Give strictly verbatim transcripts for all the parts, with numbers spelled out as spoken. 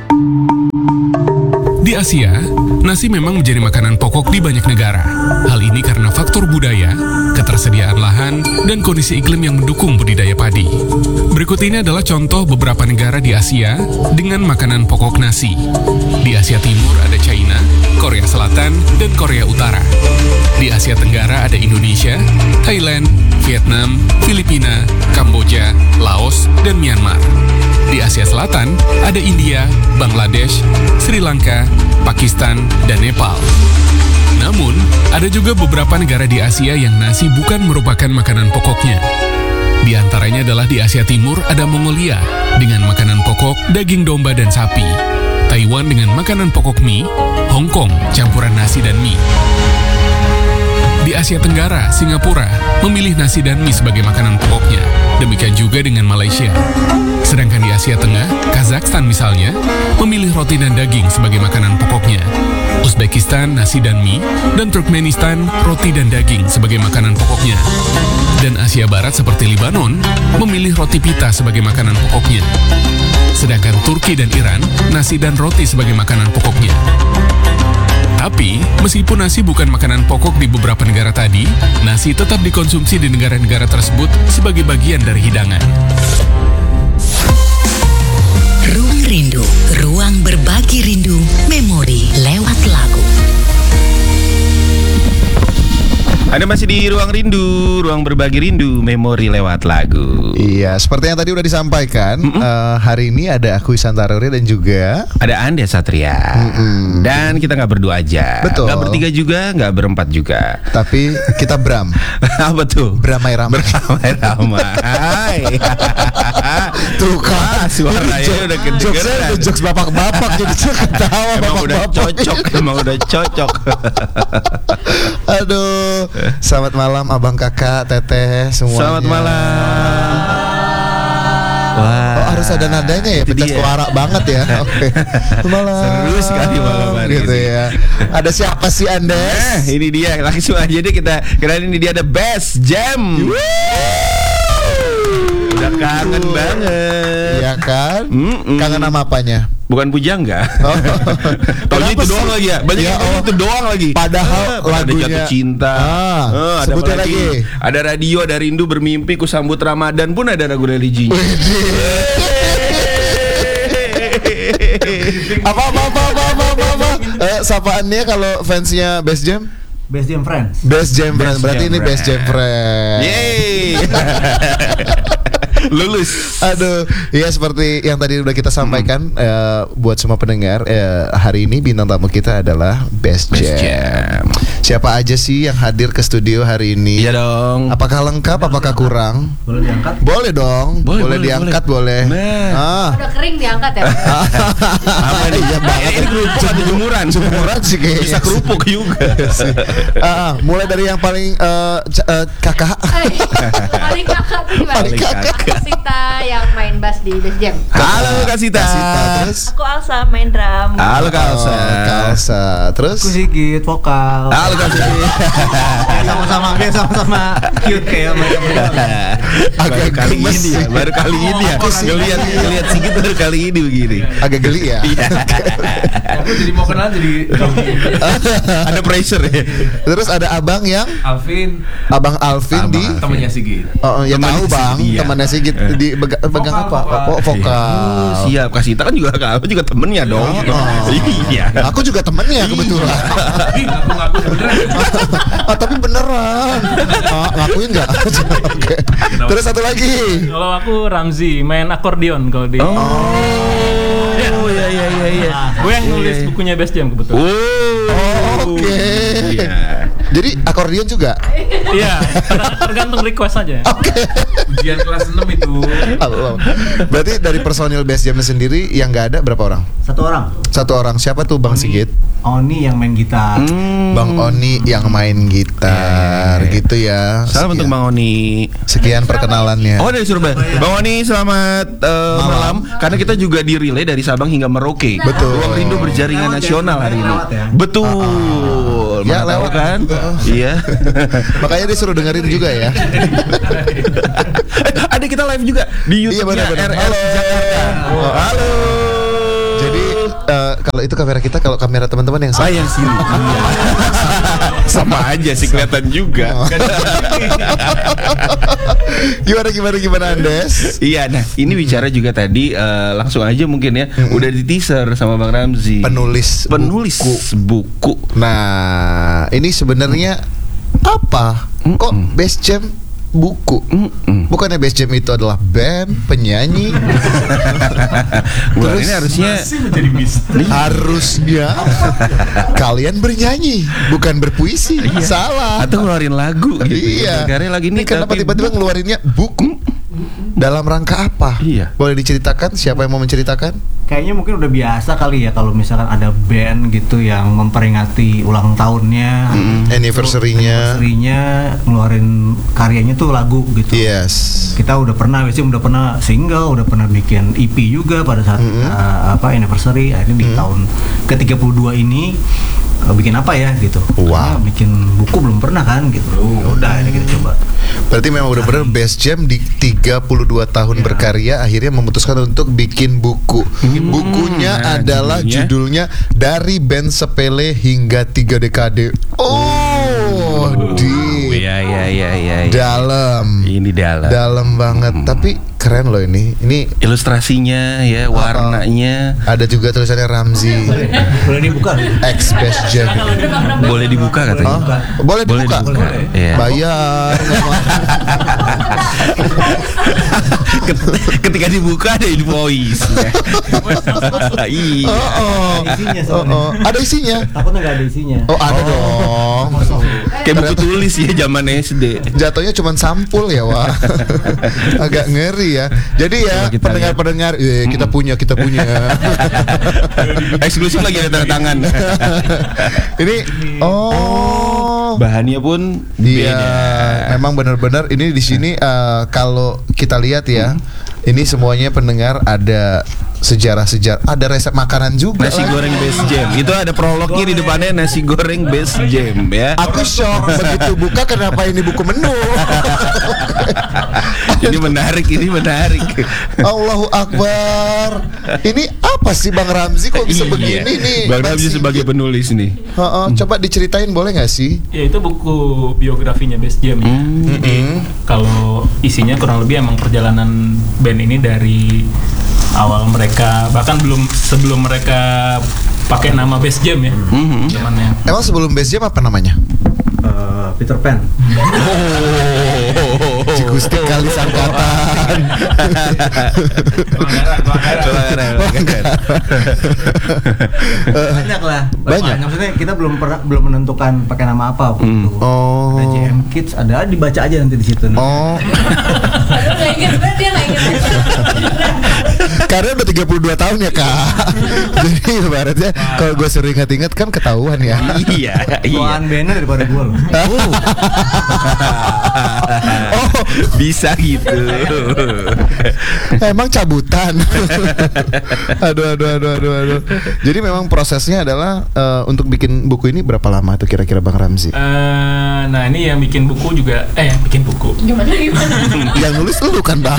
Di Asia, nasi memang menjadi makanan pokok di banyak negara. Hal ini karena faktor budaya, ketersediaan lahan, dan kondisi iklim yang mendukung budidaya padi. Berikut ini adalah contoh beberapa negara di Asia dengan makanan pokok nasi. Di Asia Timur ada China, Korea Selatan, dan Korea Utara. Di Asia Tenggara ada Indonesia, Thailand, Vietnam, Filipina, Kamboja, Laos, dan Myanmar. Di Asia Selatan ada India, Bangladesh, Sri Lanka, Pakistan, dan Nepal. Namun, ada juga beberapa negara di Asia yang nasi bukan merupakan makanan pokoknya. Di antaranya adalah di Asia Timur ada Mongolia dengan makanan pokok daging domba dan sapi, Taiwan dengan makanan pokok mie, Hong Kong campuran nasi dan mie. Di Asia Tenggara, Singapura memilih nasi dan mie sebagai makanan pokoknya. Demikian juga dengan Malaysia. Sedangkan di Asia Tengah, Kazakhstan misalnya, memilih roti dan daging sebagai makanan pokoknya. Uzbekistan, nasi dan mie, dan Turkmenistan, roti dan daging sebagai makanan pokoknya. Dan Asia Barat seperti Libanon, memilih roti pita sebagai makanan pokoknya. Sedangkan Turki dan Iran, nasi dan roti sebagai makanan pokoknya. Tapi, meskipun nasi bukan makanan pokok di beberapa negara tadi, nasi tetap dikonsumsi di negara-negara tersebut sebagai bagian dari hidangan. Ruang Rindu, ruang berbagi rindu, memori lewat lagu. Anda masih di Ruang Rindu, ruang berbagi rindu, memori lewat lagu. Iya, seperti yang tadi udah disampaikan, uh, hari ini ada aku Ihsan Taruri dan juga ada Anda Satria. Mm-mm. Dan kita nggak berdua aja. Betul. Nggak bertiga juga, nggak berempat juga. Tapi kita Bram. Apa tuh? Beramai-ramai. Beramai-ramai. Tuh kan, suaranya udah kedengeran. Jokes bapak-bapak jadi ketawa Emang bapak-bapak. udah cocok, emang udah cocok. Aduh, selamat malam abang kakak teteh semuanya. Selamat malam. Wah, oh, harus ada nadanya ya, pecah suara banget ya. Oke. Malam. Seru sekali malam hari gitu ini. ya. Ada siapa sih Anda? Nah, ini dia langsung aja deh kita. Karena ini dia ada Best Jam. Udah kangen banget. Iya kan? Mm-mm. Kangen nama apanya? Bukan Pujangga. Oh. Taunya itu doang lagi ya. Banyak Ya, yang tahu oh. itu doang lagi. Padahal ah, lagunya ada Jatuh Cinta. Ah, ah, ada sebutin apa lagi? lagi. Ada Radio, ada Rindu Bermimpi, Ku Sambut Ramadan pun ada lagu religinya. apa apa apa apa apa apa, apa. Eh, sapaannya kalau fansnya Best Jam? Best Jam Friends. Best Jam Friends. Berarti Jam ini Best Jam Friends. Yeay. Lulus. Aduh, ya seperti yang tadi udah kita sampaikan, hmm. eh, buat semua pendengar, eh, hari ini bintang tamu kita adalah Best, Best Jam. Jam. Siapa aja sih yang hadir ke studio hari ini? Iya dong. Apakah lengkap? Apakah kurang? Boleh diangkat? Boleh dong. Boleh, Boleh, boleh, diangkat boleh. boleh. boleh. Ah. Udah kering diangkat ya? Apa nih? Iya banget. Ini kerupuk atau jemuran? Jemuran sih kayaknya. Bisa kerupuk juga. Ah, mulai dari yang paling eh, c- eh, kakak. Paling kakak tuh gimana? Paling kakak. Sita yang main bass di Best Jam. Halo Kak Sita. Kak Sita, terus Aku Alsa main drum. Halo Kak Alsa. Oh, Kak Alsa. Terus Aku Sigit vokal. Halo Kak Sita. Kayak sama-sama, kayak sama-sama cute kayak mereka berdua. agak Baru kali gemes ini ya, sih. baru kali ini ya. Aku sih. Ngelihat ngelihat Sigit baru kali ini begini. Agak geli ya. Iya. Aku jadi mau kenal jadi Ada pressure ya. Terus ada abang yang Alvin, Abang Alvin Abang di Alvin. temennya Sigit. Oh, ya Temannya tahu bang, si- iya. temannya Sigit di bega- pegang Vokal, apa? vokal. Oh, vokal. Oh, siap. Kak Sita kan juga aku juga temennya dong. Oh. Iya. Aku juga temennya kebetulan. Tapi ngaku-ngaku sebenernya. Ah, tapi beneran. Ah, ngakuin nggak? Oke. Terus satu lagi. Kalau aku Ramzi, main akordeon kalau di. Oh. Oh iya iya iya iya. Gue yang nulis bukunya Best Jam kebetulan. Oh, oke. Iya. Jadi akordeon juga. Iya, ter- tergantung request aja. Ujian kelas enam itu. Allah. Berarti dari personil Best Jam sendiri yang nggak ada berapa orang? Satu orang. Satu orang. Siapa tuh Bang Sigit? Oni yang main gitar. Bang Oni yang main gitar, Eh. gitu ya. Salam untuk Bang Oni. Sekian perkenalannya. Oh dari Surabaya. Bang Oni selamat eh, malam. Karena kita juga di relay dari Sabang hingga Merauke. Betul. Ruang Rindu berjaringan Lewat ya, nasional hari ini. lewat ya. Betul. Ya, Mana tahu lewat. kan? Iya. Makanya disuruh dengerin juga ya. Eh, ada kita live juga di YouTube-nya Iya, benar-benar. R R Halo. Jakarta. Oh, Halo. Jadi Eh, kalau itu kamera kita, kalau kamera teman-teman yang Ah sama. yang sini. Iya. Sama aja sih kelihatan juga. Gimana gimana gimana Andes? Iya, nah ini bicara juga tadi eh, langsung aja mungkin ya. Udah di teaser sama Bang Ramzi. Penulis penulis buku. Nah, ini sebenarnya apa? Kok Best Jam buku? Mm-mm. Bukannya Best Jam itu adalah band, penyanyi? Wah, ini harusnya menjadi misteri. Harusnya kalian bernyanyi, bukan berpuisi. Salah. atau ngeluarin lagu gitu. Iya. Karya lagi Ini ini kenapa tapi tiba-tiba ngeluarinnya buku? Dalam rangka apa? Iya. Boleh diceritakan? Siapa yang mau menceritakan? Kayaknya mungkin udah biasa kali ya kalau misalkan ada band gitu yang memperingati ulang tahunnya, Anniversary-nya. anniversary-nya ngeluarin karyanya tuh lagu gitu. Yes. Kita udah pernah, biasanya udah pernah single, udah pernah bikin E P juga pada saat uh, apa anniversary. Akhirnya di tahun ke tiga puluh dua ini uh, bikin apa ya gitu. Wow. Karena bikin buku belum pernah kan gitu. Ya udah, akhirnya kita coba. Berarti memang benar-benar Best Jam di tiga puluh dua tahun berkarya akhirnya memutuskan untuk bikin buku. Bukunya Nah, adalah judulnya? judulnya Dari Band Sepele Hingga Tiga Dekade. Oh, di Iya iya iya iya. iya. dalam. Ini dalam. Dalam banget. Tapi keren loh ini. Ini Ilustrasinya ya, warnanya ada juga tulisannya Ramzi Boleh dibuka? X Best Jam. boleh dibuka katanya. Oh, boleh Boleh dibuka. dibuka. Iya. Bayar. Ket- Ketika dibuka ada invoice. Iya. Oh, oh. Ada isinya Oh, soalnya. oh. Ada isinya. Takutnya nggak ada isinya. Oh, ada dong. Kayak buku tulis ya zaman S D. Jatuhnya cuma sampul ya, Wak. Agak ngeri ya. Jadi ya, Coba kita pendengar-pendengar, eh, kita punya, kita punya. Eksklusif lagi ada tanda tangan. Ini, oh, Bahannya pun iya, beda. memang benar-benar ini di sini eh, kalau kita lihat ya, ini semuanya pendengar ada sejarah-sejarah, ada resep makanan juga. Nasi lagi. goreng Best Jam. Itu ada prolognya di depannya nasi goreng Best Jam ya. Aku shock begitu buka, kenapa ini buku menu? Ini menarik, ini menarik. Allahu Akbar. Ini apa sih Bang Ramzi kok bisa Iya. begini nih? Bang Ramzi Basi- sebagai penulis nih. Heeh, coba diceritain boleh nggak sih? Ya itu buku biografinya Best Jam ya. Jadi kalau isinya kurang lebih emang perjalanan band ini dari awal mereka, bahkan belum sebelum mereka pakai nama Best Jam ya. Zamannya. Emang sebelum Best Jam apa namanya? Eh, Peter Pan. Cikustik kali sangkatan. Banyak lah. Banyak. Maksudnya kita belum pernah belum menentukan pakai nama apa waktu itu. Oh. Ada J M Kids, ada dibaca aja nanti di situ. Oh, Nggak inget, berarti dia nggak inget. karena udah tiga puluh dua tahun ya kak. Jadi ibaratnya kalau gue sering ingat-ingat kan ketahuan ya. Iya, iya. Tuan bandnya daripada gue loh. Oh, bisa gitu. Emang cabutan. aduh, aduh, aduh, aduh, aduh. Jadi memang prosesnya adalah eh, untuk bikin buku ini berapa lama tuh kira-kira Bang Ramzi? Eh, nah ini yang bikin buku juga, eh yang bikin buku. Gimana gimana? Yang nulis lu kan Bang.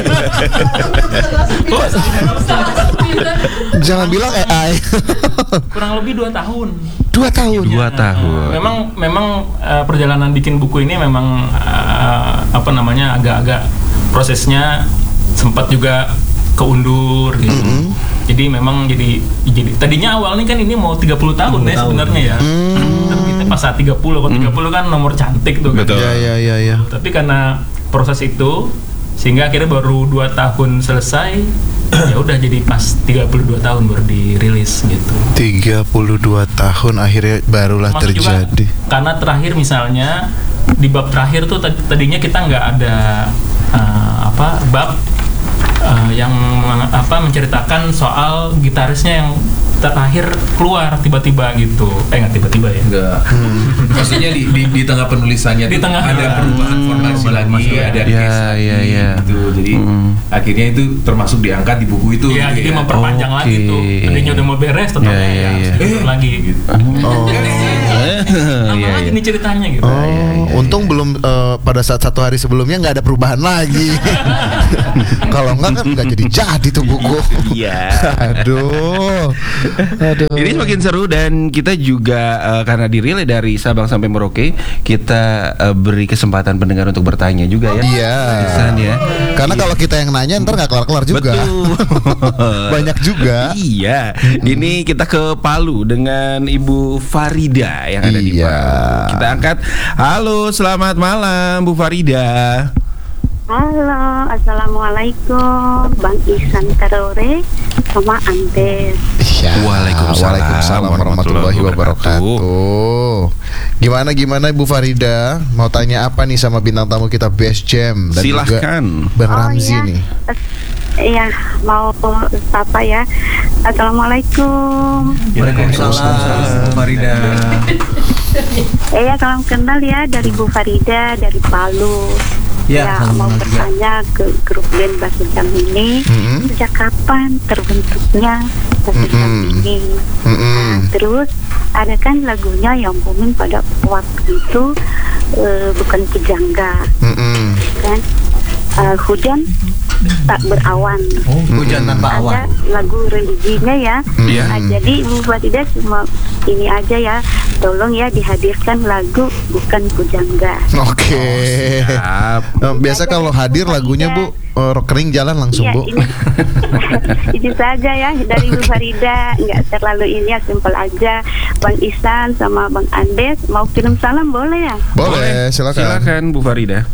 Jangan bilang A I. Kurang lebih dua tahun. Dua tahun. Dua Nah, tahun. Memang memang eh, perjalanan bikin buku ini memang eh, apa namanya agak-agak prosesnya sempat juga keundur gitu. Jadi memang jadi jadi tadinya awalnya kan ini mau tiga puluh tahun ya sebenarnya ya. Tapi kita pas saat tiga puluh, kalau tiga puluh kan nomor cantik tuh kan. Betul. Ya, ya, ya, ya. Tapi karena proses itu sehingga akhirnya baru dua tahun selesai. Ya udah jadi pas tiga puluh dua tahun baru dirilis gitu. tiga puluh dua tahun akhirnya barulah Termasuk juga terjadi. karena terakhir misalnya di bab terakhir tuh tad- tadinya kita nggak ada uh, apa bab uh, yang meng- apa menceritakan soal gitarisnya yang terakhir keluar tiba-tiba gitu. Eh nggak tiba-tiba ya. Enggak. Maksudnya di, di di tengah penulisannya Di tuh tengah. ada perubahan formasi Hmm, lagi, formasi. ada Ya, case lagi ya, ya. gitu. Jadi akhirnya itu termasuk diangkat di buku itu. Iya, gitu jadi ya. memperpanjang Oke. lagi tuh. Tadinya udah mau beres, tetap Ya, ya, ya, ya. sedikit lagi gitu. Oh. Nama Iya, lagi iya. nih ceritanya gitu. Oh, untung belum eh, pada saat satu hari sebelumnya nggak ada perubahan lagi. Kalau nggak kan nggak jadi jadi tuh buku. Iya. Aduh. Aduh. Ini semakin seru dan kita juga uh, karena dirilai dari Sabang sampai Merauke, kita uh, beri kesempatan pendengar untuk bertanya juga ya. Iya. Isan ya. Karena kalau kita yang nanya ntar nggak kelar-kelar juga. Betul. Banyak juga. Iya. Ini kita ke Palu dengan Ibu Farida yang ada di Iya. Palu. Kita angkat. Halo, selamat malam Bu Farida. Halo, assalamualaikum, Bang Ihsan Tarore sama Andes. Iya. Waalaikumsalam Waalaikumsalam warahmatullahi wabarakatuh. Gimana gimana Ibu Farida? Mau tanya apa nih sama bintang tamu kita Best Jam dan Silahkan. juga Bang Ramzi iya. nih. Iya, mau apa ya? Assalamualaikum. Waalaikumsalam, Bu Farida. Iya, salam kenal ya dari Bu Farida dari Palu. Ya, Ya, salam mau kenal juga. bertanya ke grup band Bas Jam ini, Mm-mm. sejak kapan terbentuknya Bas Jam Mm-mm. ini? Mm-mm. Nah, terus ada kan lagunya yang booming pada waktu itu, eh, bukan Pujangga, Mm-mm. kan? Eh, hujan tak berawan. Oh, hujan tanpa Ada awan. lagu religinya ya. Iya. Nah, jadi Ibu Farida cuma ini aja ya, tolong ya dihadirkan lagu bukan Pujangga. Oke. Siap. Eh, Biasa kalau hadir lagunya Bu eh, kering jalan langsung Iya, Bu. ini, itu saja ya dari Ibu Farida, nggak terlalu ini ya, simpel aja. Bang Ihsan sama Bang Andes mau kirim salam boleh ya? Boleh, silakan. Silakan Bu Farida.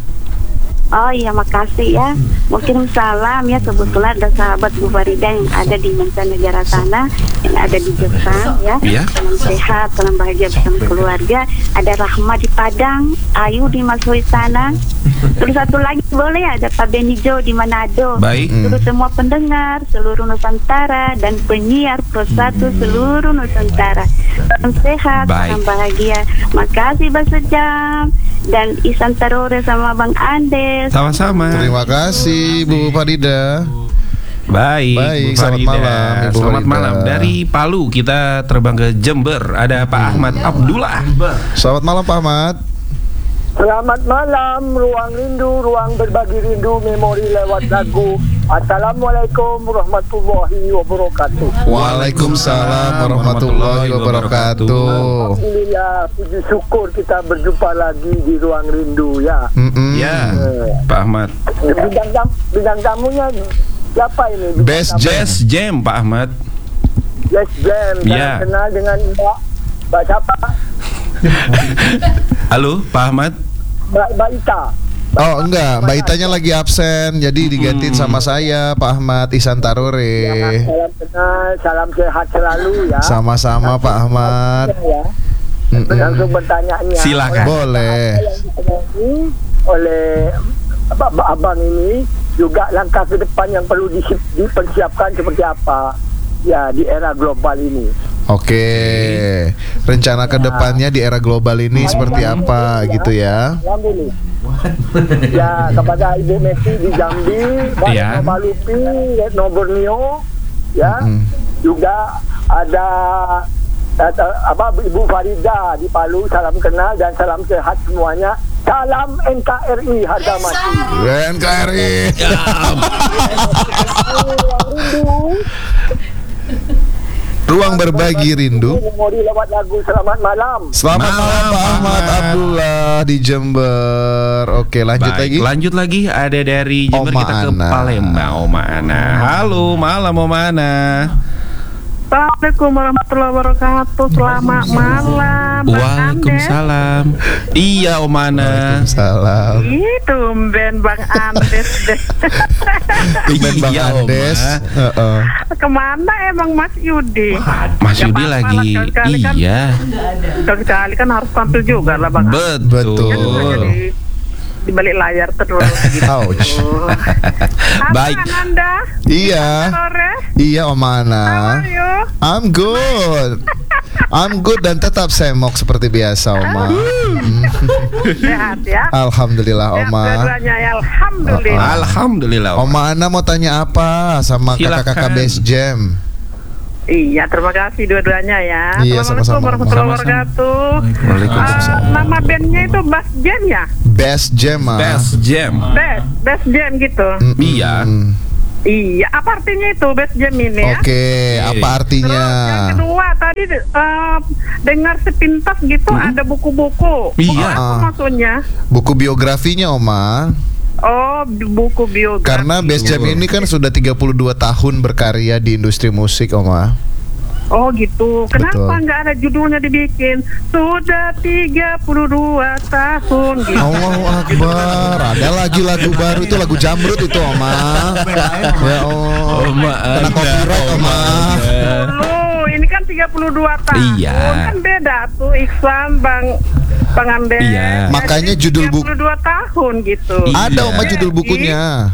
Oh iya, makasih ya. Mau kirim salam ya, kebetulan ada sahabat Bu Farida yang ada di mancanegara sana, yang ada di Jepang ya. Iya. Salam sehat, salam bahagia bersama keluarga. Ada Rahma di Padang, Ayu di Masui sana. Terus satu lagi boleh ya, ada Pak Benijo di Manado. Baik. Terus semua pendengar seluruh Nusantara dan penyiar Pro satu seluruh Nusantara. Salam sehat, Baik. salam bahagia. Makasih Bas Jam dan Ihsan Tarore sama Bang Andes. Sama-sama. Terima kasih Bu Farida. Baik, Baik, Bu selamat Farida. malam, Ibu Selamat Farida. malam. Dari Palu kita terbang ke Jember. Ada Pak Ahmad Abdullah. Selamat malam Pak Ahmad. Selamat malam, ruang rindu, ruang berbagi rindu, memori lewat lagu. Assalamualaikum warahmatullahi wabarakatuh. Waalaikumsalam warahmatullahi wabarakatuh. Alhamdulillah, puji syukur kita berjumpa lagi di ruang rindu ya. Mm-mm. Ya, Eh, Pak Ahmad. bidang, tam, bidang tamunya siapa ini? Bidang Best tamu- Jam. Best Jam Pak Ahmad. Best Jam. Ya. Saya kenal dengan Mbak, Mbak siapa? Halo, Pak Ahmad. Mbak, Mbak Ita. Oh enggak, Mbak Itanya lagi absen, jadi digantiin sama saya Pak Ahmad Ihsan Ya, Tarore. salam kenal, salam sehat selalu ya. Sama-sama Pak Ahmad. Ya. Mm-mm. Langsung bertanya-nya. Silakan. Boleh. Apa yang ditemui oleh abang, abang ini juga langkah ke depan yang perlu di- dipersiapkan seperti apa ya di era global ini. Oke, rencana kedepannya di era global ini seperti apa gitu ya? Alhamdulillah. Ya, kepada Ibu Messi di Jambi, Pak Ya. Malupi, Retno Borneo, ya, Mm. juga ada ada apa Ibu Farida di Palu, salam kenal dan salam sehat semuanya. Salam N K R I harga mati. N K R I. Ruang berbagi rindu. Memori lewat lagu selamat malam. Selamat malam, Malam, Pak Ahmad Ahmad. Abdullah di Jember. Oke, lanjut Baik, lagi. lanjut lagi. Ada dari Jember Oma kita ke Ana. Palembang. Oma Ana. Halo, malam Oma Ana. Assalamualaikum warahmatullahi wabarakatuh. Selamat malam. Waalaikumsalam. Iya, Oma Ana. Waalaikumsalam. Itu Ben Bang Andes deh. Tumben Bang Iya, Oma. Andes. Heeh. Kemana emang Mas Yudi? Mas Ya, Yudi apa-apa lagi. lah, sekali-kali kan- Iya. Sekali kan harus tampil juga lah Bang. Betul. Betul. Di, di balik layar terus gitu. Ouch. Baik. Apa Ananda? Iya. Sore. Iya, Om Ana. How are you? I'm good. I'm good dan tetap semok seperti biasa, Oma. Sehat ya. Alhamdulillah, Sehat Oma. dua-duanya ya. Alhamdulillah. Alhamdulillah. Oma. Oma Ana mau tanya apa sama Silakan. kakak-kakak Best Jam? Iya, terima kasih dua-duanya ya. Iya, Assalamualaikum sama-sama. warahmatullahi Sama-sama. wabarakatuh. Waalaikumsalam. Ah, nama bandnya itu Bas Jam ya? Best Jam, ah. Best Jam. Best, Best Jam gitu. Mm-mm. Iya. Iya, apa artinya itu Best Jam ini ya? Oke, apa artinya? Terus yang kedua tadi uh, dengar sepintas gitu Hmm. ada buku-buku. Buku Iya. apa maksudnya? Buku biografinya, Oma. Oh, bi- buku biografi. Karena Best Jam ini kan sudah tiga puluh dua tahun berkarya di industri musik, Oma. Oh gitu. Kenapa Betul. nggak ada judulnya dibikin? Sudah tiga puluh dua tahun gitu. Allahu Akbar. Ada lagi lagu baru itu, lagu Jamrut itu, Oma. Ya Allah. Oma Kena copyright, Oma. Loh, ini kan tiga puluh dua tahun. Iya. Kan beda tuh Iksan, Bang Bang Andes. Iya. Makanya judul buku tiga puluh dua tahun gitu. ada, Oma, judul bukunya.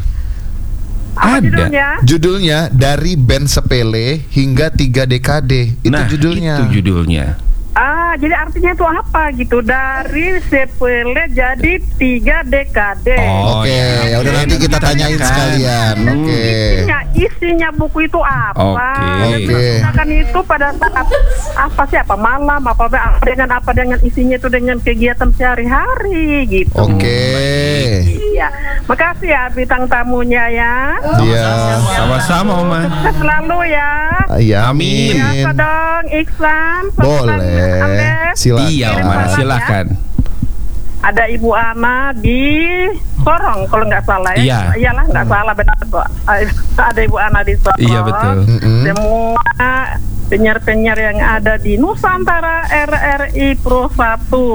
Apa judulnya? Judulnya Dari Band Sepele Hingga Tiga Dekade. Itu Nah, judulnya. itu judulnya. Ah, jadi artinya itu apa gitu? Dari sepele jadi tiga dekade. Oke, ya udah nanti kita tanyain sekalian. Oke. Isinya, isinya buku itu apa? Oke. Dan Oke. menggunakan itu pada saat apa sih? Apa malam? Apa apa dengan apa dengan isinya itu dengan kegiatan sehari-hari gitu. Oke. Iya. Makasih ya bintang tamunya ya. Iya. Sama-sama, Oma. Sukses selalu ya. Iya, amin. Biasa dong, Iksan. Boleh. Silakan. Iya, Oma, silakan. Ada Ibu Ana di Sorong kalau nggak salah ya. Iya. Iyalah nggak salah benar kok. Ada Ibu Ana di Sorong. Iya, betul. Mm-mm. Semua penyiar-penyiar yang ada di Nusantara R R I Pro satu.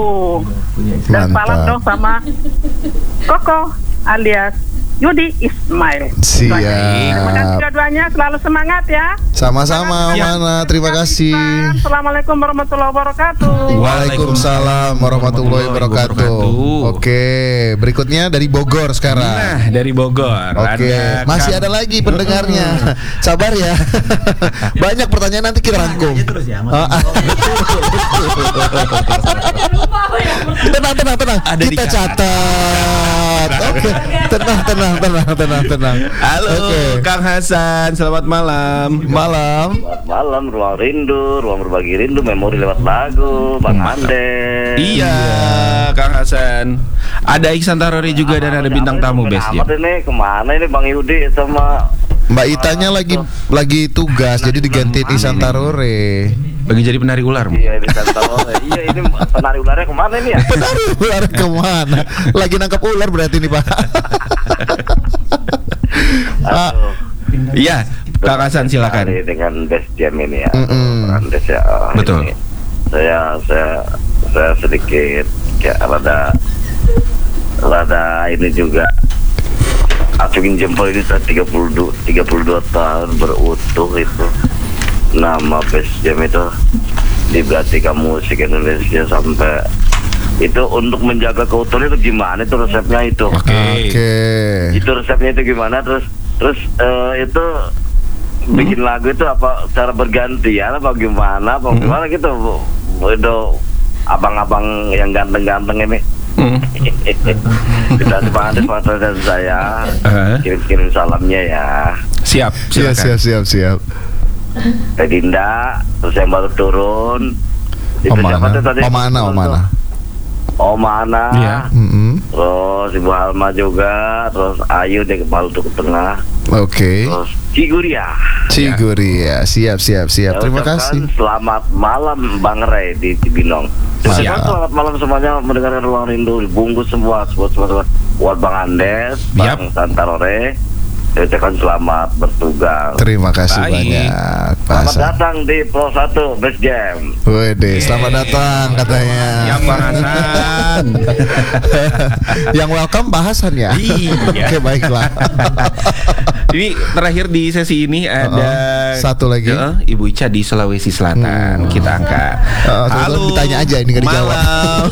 Dan Mantap. salam dong sama Koko alias Yudi Ismail. Siap. Terima kasih dua-duanya, selalu semangat ya. Sama-sama, Mana. Terima kasih. Assalamualaikum warahmatullahi wabarakatuh. Waalaikumsalam warahmatullahi wabarakatuh. Oke, berikutnya dari Bogor sekarang. Nah, dari Bogor. Oke, Ada masih Kang- ada lagi pendengarnya. Sabar ya. Banyak pertanyaan nanti kita rangkum. Terus ya, Mas. Ah, ah. Tenang, tenang, tenang. Ada di Kita catat. catat. Oke, tenang, tenang, tenang, tenang, tenang. Halo, Oke. Kang Hasan. Selamat malam. Malam. Selamat malam, Ruang Rindu, Ruang Berbagi Rindu, Memori lewat lagu, Bang Andes. Iya, Kang Hasan. Ada Iksan Tarori juga dan ada bintang tamu Best Jam. Amat ini kemana ini Bang Yudi sama Mbak Itanya lagi lagi tugas, jadi digantiin Isan Tarore. Lagi jadi penari ular. Bu. Iya, ini Santoro. Iya, ini penari ularnya kemana ini ya? Penari ular kemana? Lagi nangkap ular berarti nih, Pak. Pak. Iya, Kang Hasan silakan. Sekali dengan Best Jam ini ya. Mm-mm. Bang Andes ya. Oh, Betul. ini Saya saya saya sedikit kayak rada rada ini juga acungin jempol ini sudah tiga puluh dua tahun berutuh itu. Nama Best Jam itu diberartikan musik Indonesia sampai itu untuk menjaga keutuhan itu gimana itu resepnya itu? Oke. Oke. Itu resepnya itu gimana terus terus eh, itu bikin lagu itu apa cara bergantian apa gimana apa gimana gitu Bu? Itu abang-abang yang ganteng-ganteng ini. Hmm. Kita semangat dan saya Uh. kirim-kirim salamnya ya. Siap, Siap, silakan. siap, siap, siap. Teh Dinda, terus yang baru turun. Itu Om siapa Ana, tuh tadi? Om Ana, Om Ana. Om Ana. Iya. Mm-mm. Terus Ibu Alma juga, terus Ayu dia kepala ke tengah, Oke. terus Ciguria. Ciguria, siap, siap, siap. Ya, Terima ucapkan kasih. Selamat malam Bang Ray di Cibinong. Terus Siap. selamat malam semuanya mendengarkan Ruang Rindu, bungkus semua, semua, semua, semua. Buat Bang Andes, Bang Santarore. Saya ucapkan selamat bertugas. Terima kasih Baik. banyak, Pak Selamat Hasan. datang di Pro satu Best Jam. Wede, selamat datang katanya. Ya, Pak Hasan. Yang welcome Pak Hasan ya. Iya. Oke, baiklah. Ini terakhir di sesi ini ada Uh-uh. Satu lagi. Uh, Ibu Ica di Sulawesi Selatan. Hmm. Kita angkat. Uh, Halo. ditanya aja ini nggak dijawab. Malam.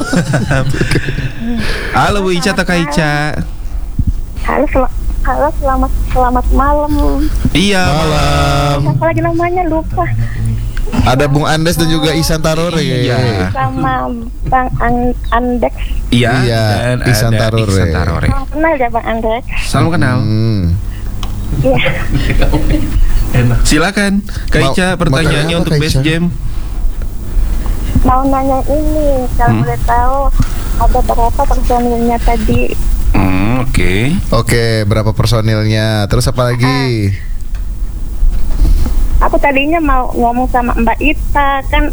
Halo Bu Ica, Taka Ica. Halo, sel- halo selamat selamat malam. Iya. Malam. Apa lagi namanya lupa. Ada Bung Andes dan juga Isan Tarore. Iya. Sama Bang An- Andex. Iya. Iya, Dan Iksan ada Tarore. Iksan Tarore. Salam kenal ya Bang Andex. Salam kenal. Hmm. Iya. Silakan, Kak Mau- Ica, pertanyaannya mau tanya apa, untuk Kak Best Ica? Jam. Mau nanya ini, kalau Hmm. boleh tahu ada berapa personilnya tadi Hmm, oke. Oke, berapa personilnya? Terus apa lagi? Aku tadinya mau ngomong sama Mbak Ita, kan